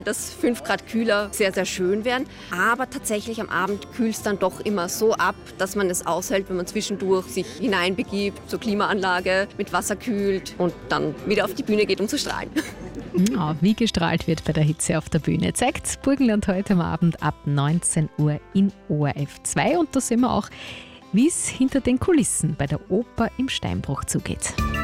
dass 5 Grad kühler sehr, sehr schön wären. Aber tatsächlich am Abend kühlt es dann doch immer so ab, dass man es aushält, wenn man zwischendurch sich hineinbegibt zur Klimaanlage, mit Wasser kühlt und dann wieder auf die Bühne geht, um zu strahlen. Ja, wie gestrahlt wird bei der Hitze auf der Bühne, zeigt Burgenland heute am Abend ab 19 Uhr in ORF 2. Und da sehen wir auch, wie es hinter den Kulissen bei der Oper im Steinbruch zugeht.